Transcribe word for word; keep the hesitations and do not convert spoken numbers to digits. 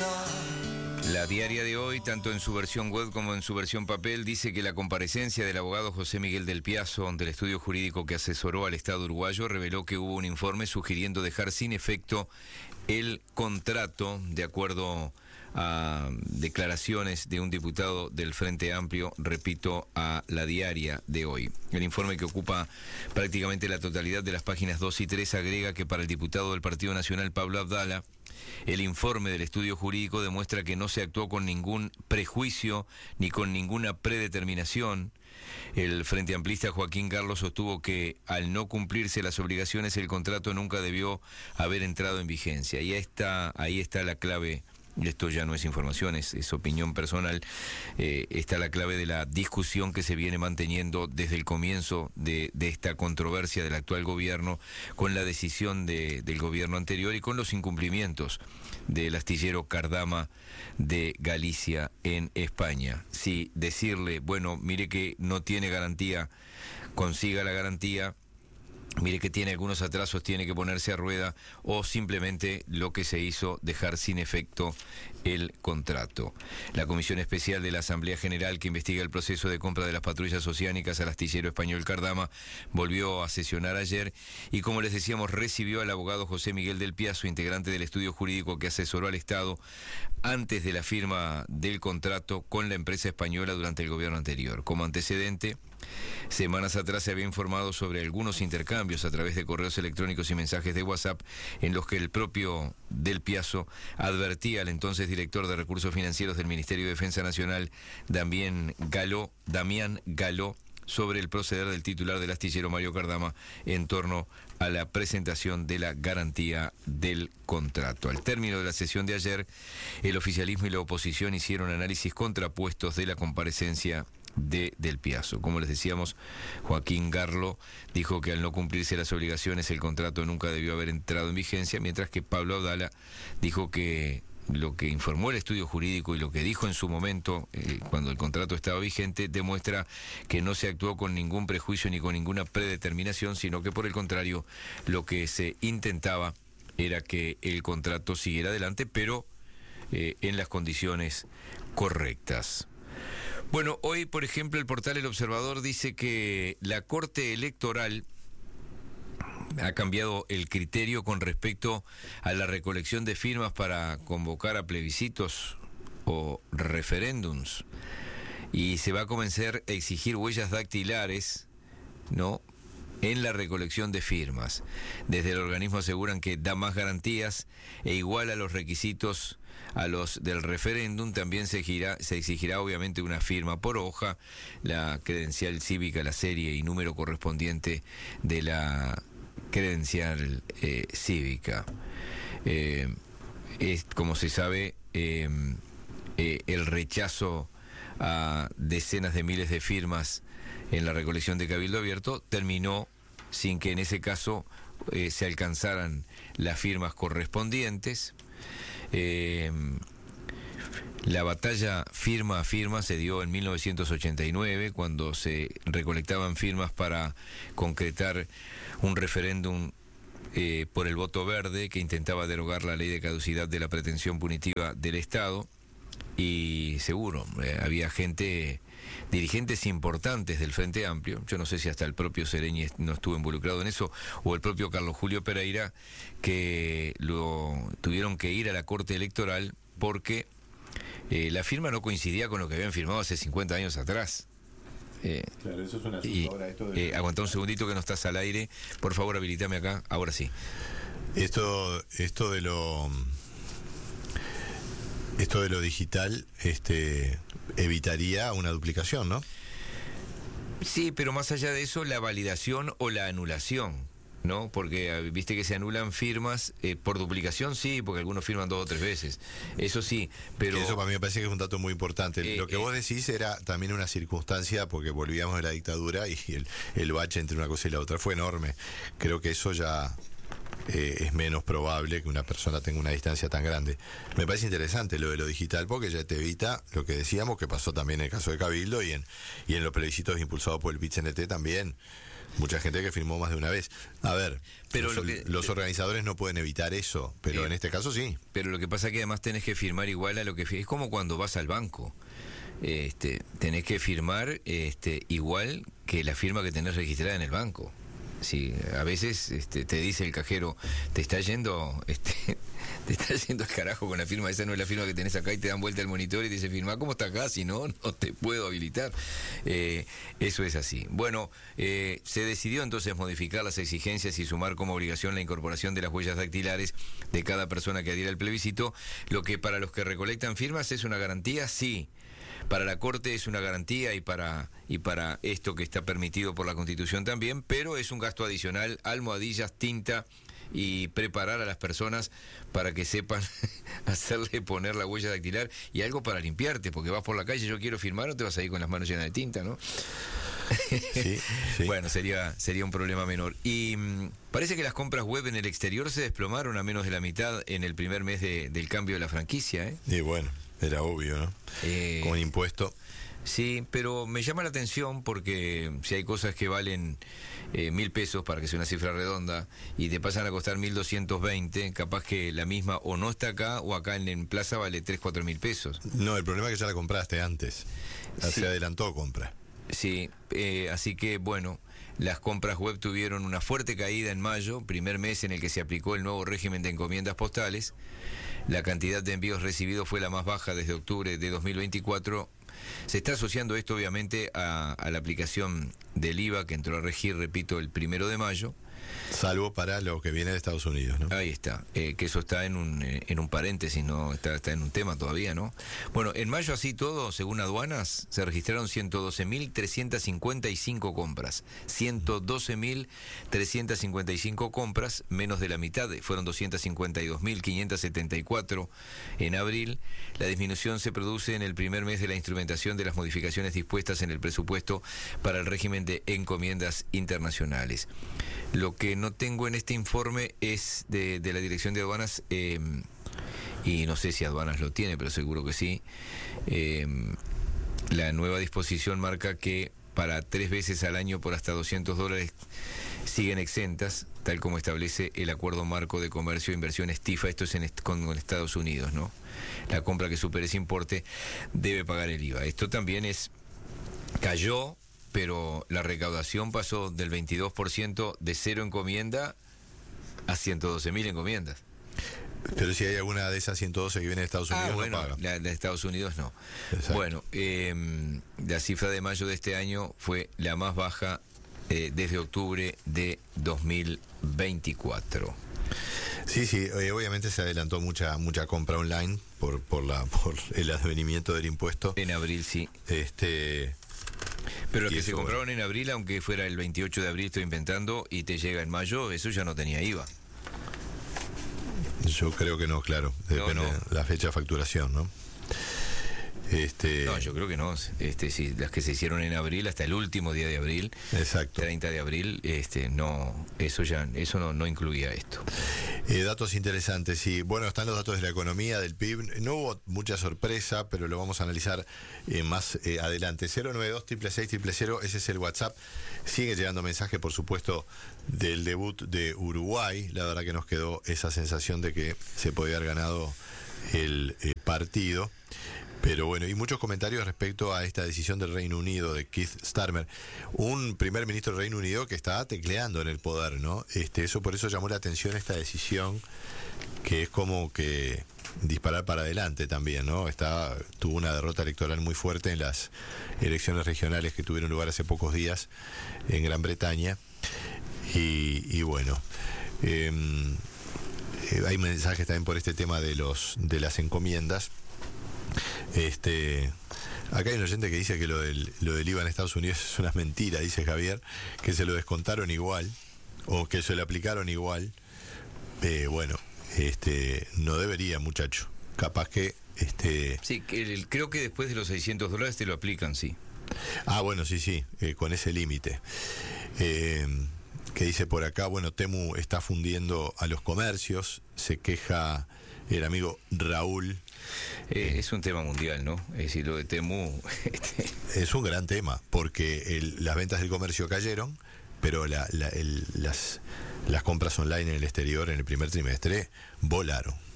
La diaria de hoy, tanto en su versión web como en su versión papel, dice que la comparecencia del abogado José Miguel del Piazzo del estudio jurídico que asesoró al Estado uruguayo reveló que hubo un informe sugiriendo dejar sin efecto el contrato, de acuerdo a declaraciones de un diputado del Frente Amplio, repito, a la diaria de hoy. El informe, que ocupa prácticamente la totalidad de las páginas dos y tres, agrega que para el diputado del Partido Nacional, Pablo Abdala, el informe del estudio jurídico demuestra que no se actuó con ningún prejuicio ni con ninguna predeterminación. El frente amplista Joaquín Garlo sostuvo que al no cumplirse las obligaciones el contrato nunca debió haber entrado en vigencia. Y ahí está, ahí está la clave. Esto ya no es información, es, es opinión personal. Eh, está la clave de la discusión que se viene manteniendo desde el comienzo de, de esta controversia del actual gobierno con la decisión de, del gobierno anterior y con los incumplimientos del astillero Cardama de Galicia en España. Si decirle, bueno, mire que no tiene garantía, consiga la garantía, mire que tiene algunos atrasos, tiene que ponerse a rueda, o simplemente lo que se hizo, dejar sin efecto el contrato. La Comisión Especial de la Asamblea General que investiga el proceso de compra de las patrullas oceánicas al astillero español Cardama volvió a sesionar ayer y, como les decíamos, recibió al abogado José Miguel del Piazzo, integrante del estudio jurídico que asesoró al Estado antes de la firma del contrato con la empresa española durante el gobierno anterior. Como antecedente, semanas atrás se había informado sobre algunos intercambios a través de correos electrónicos y mensajes de WhatsApp en los que el propio Del Piazzo advertía al entonces director de Recursos Financieros del Ministerio de Defensa Nacional, Damián Galó, Damián Galó, sobre el proceder del titular del astillero Mario Cardama en torno a la presentación de la garantía del contrato. Al término de la sesión de ayer, el oficialismo y la oposición hicieron análisis contrapuestos de la comparecencia de Del Piazzo. Como les decíamos, Joaquín Garlo dijo que al no cumplirse las obligaciones el contrato nunca debió haber entrado en vigencia, mientras que Pablo Abdala dijo que lo que informó el estudio jurídico y lo que dijo en su momento, eh, cuando el contrato estaba vigente, demuestra que no se actuó con ningún prejuicio ni con ninguna predeterminación, sino que por el contrario, lo que se intentaba era que el contrato siguiera adelante, pero eh, en las condiciones correctas. Bueno, hoy, por ejemplo, el portal El Observador dice que la Corte Electoral ha cambiado el criterio con respecto a la recolección de firmas para convocar a plebiscitos o referéndums, y se va a comenzar a exigir huellas dactilares, ¿no?, en la recolección de firmas. Desde el organismo aseguran que da más garantías e igual a los requisitos a los del referéndum. También se exigirá, se exigirá obviamente una firma por hoja, la credencial cívica, la serie y número correspondiente de la credencial eh, cívica. Eh, es, como se sabe, eh, eh, el rechazo a decenas de miles de firmas en la recolección de Cabildo Abierto terminó sin que en ese caso eh, se alcanzaran las firmas correspondientes. Eh, la batalla firma a firma se dio en mil novecientos ochenta y nueve, cuando se recolectaban firmas para concretar un referéndum eh, por el voto verde que intentaba derogar la ley de caducidad de la pretensión punitiva del Estado. Y seguro, eh, había gente, dirigentes importantes del Frente Amplio, yo no sé si hasta el propio Sereñi no estuvo involucrado en eso, o el propio Carlos Julio Pereira, que lo tuvieron que ir a la Corte Electoral porque eh, la firma no coincidía con lo que habían firmado hace cincuenta años atrás. Eh, claro, eso es una y, ahora esto de... eh, aguantá un segundito que no estás al aire, por favor habilitame acá, ahora sí. Esto, esto de lo... Esto de lo digital este, evitaría una duplicación, ¿no? Sí, pero más allá de eso, la validación o la anulación, ¿no? Porque viste que se anulan firmas eh, por duplicación, sí, porque algunos firman dos o tres veces. Eso sí, pero... Eso para mí me parece que es un dato muy importante. Eh, Lo que eh, vos decís era también una circunstancia, porque volvíamos de la dictadura y el, el bache entre una cosa y la otra fue enorme. Creo que eso ya... Eh, es menos probable que una persona tenga una distancia tan grande. Me parece interesante lo de lo digital porque ya te evita lo que decíamos que pasó también en el caso de Cabildo y en, y en los plebiscitos impulsados por el P I T C N T también. mucha gente que firmó más de una vez. A ver, pero los, lo que, los organizadores no pueden evitar eso, pero eh, en este caso sí. Pero lo que pasa es que además tenés que firmar igual a lo que... Es como cuando vas al banco. Este, tenés que firmar este, igual que la firma que tenés registrada en el banco. Sí, a veces este, te dice el cajero, te está yendo este, te está yendo al carajo con la firma, esa no es la firma que tenés acá, y te dan vuelta el monitor y te dice, firma, ¿cómo está acá? Si no, no te puedo habilitar. Eh, eso es así. Bueno, eh, se decidió entonces modificar las exigencias y sumar como obligación la incorporación de las huellas dactilares de cada persona que adhiera al plebiscito, lo que para los que recolectan firmas es una garantía, sí. Para la Corte es una garantía y para, y para esto que está permitido por la Constitución también, pero es un gasto adicional, almohadillas, tinta y preparar a las personas para que sepan hacerle poner la huella dactilar y algo para limpiarte, porque vas por la calle, yo quiero firmar, no te vas a ir con las manos llenas de tinta, ¿no? Sí, sí. Bueno, sería, sería un problema menor. Y mmm, parece que las compras web en el exterior se desplomaron a menos de la mitad en el primer mes de, del cambio de la franquicia, ¿eh? Y bueno, era obvio, ¿no? Eh, Con impuesto. Sí, pero me llama la atención porque si hay cosas que valen eh, mil pesos, para que sea una cifra redonda, y te pasan a costar mil doscientos veinte, capaz que la misma o no está acá o acá en, en Plaza vale tres, cuatro mil pesos. No, el problema es que ya la compraste antes. Ya Sí. Se adelantó compra. Sí, eh, así que bueno, las compras web tuvieron una fuerte caída en mayo, primer mes en el que se aplicó el nuevo régimen de encomiendas postales. La cantidad de envíos recibidos fue la más baja desde octubre de dos mil veinticuatro. Se está asociando esto obviamente a, a la aplicación del I V A que entró a regir, repito, el primero de mayo. Salvo para lo que viene de Estados Unidos, ¿no? Ahí está, eh, que eso está en un, eh, en un paréntesis, no está, está en un tema todavía, ¿no? Bueno, en mayo así todo, según aduanas, se registraron ciento doce mil trescientas cincuenta y cinco compras. ciento doce mil trescientas cincuenta y cinco compras, menos de la mitad, fueron doscientas cincuenta y dos mil quinientas setenta y cuatro en abril. La disminución se produce en el primer mes de la instrumentación de las modificaciones dispuestas en el presupuesto para el régimen de encomiendas internacionales. Lo que no tengo en este informe es de, de la Dirección de Aduanas, eh, y no sé si Aduanas lo tiene, pero seguro que sí. Eh, la nueva disposición marca que para tres veces al año por hasta doscientos dólares siguen exentas, tal como establece el Acuerdo Marco de Comercio e Inversiones T I F A, esto es en, con, con Estados Unidos, ¿no? La compra que supere ese importe debe pagar el I V A. Esto también es, cayó, pero la recaudación pasó del veintidós por ciento de cero encomienda a ciento doce mil encomiendas. Pero si hay alguna de esas ciento doce que viene de Estados Unidos, Ah, bueno, no paga. la de Estados Unidos no. Exacto. Bueno, eh, la cifra de mayo de este año fue la más baja eh, desde octubre de dos mil veinticuatro. Sí, sí, eh, obviamente se adelantó mucha mucha compra online por por la por el advenimiento del impuesto. En abril sí. Este, Pero lo y que se eso, compraron en abril, aunque fuera el veintiocho de abril, estoy inventando, y te llega en mayo, eso ya no tenía I V A. yo creo que no, claro, depende no. de la fecha de facturación, ¿no? Este, No, yo creo que no. Este, sí, las que se hicieron en abril, hasta el último día de abril, exacto. treinta de abril, este, no, eso ya, eso no, no incluía esto. Eh, datos interesantes, sí. Bueno, están los datos de la economía, del P I B. No hubo mucha sorpresa, pero lo vamos a analizar eh, más eh, adelante. cero nueve dos, seis seis seis, cero cero, ese es el WhatsApp. Sigue llegando mensaje, por supuesto, del debut de Uruguay. La verdad que nos quedó esa sensación de que se podía haber ganado el eh, partido. Pero bueno, y muchos comentarios respecto a esta decisión del Reino Unido, de Keith Starmer, un primer ministro del Reino Unido que está tecleando en el poder, ¿no? Este, eso por eso llamó la atención esta decisión, que es como que disparar para adelante también, ¿no? Está, tuvo una derrota electoral muy fuerte en las elecciones regionales que tuvieron lugar hace pocos días en Gran Bretaña. Y, y bueno, eh, eh, hay mensajes también por este tema de los de las encomiendas. Este, acá hay un oyente que dice que lo del, lo del I V A en Estados Unidos es una mentira, dice Javier, que se lo descontaron igual, o que se lo aplicaron igual. Eh, bueno, este, no debería, muchacho. Capaz que, este. Sí, que el, creo que después de los seiscientos dólares te lo aplican, sí. Ah, bueno, sí, sí, eh, con ese límite. Eh, que dice por acá, bueno, Temu está fundiendo a los comercios, se queja el amigo Raúl. Eh, es un tema mundial, ¿no? Es decir, lo de Temu... Este... Es un gran tema, porque el, las ventas del comercio cayeron, pero la, la, el, las, las compras online en el exterior en el primer trimestre volaron.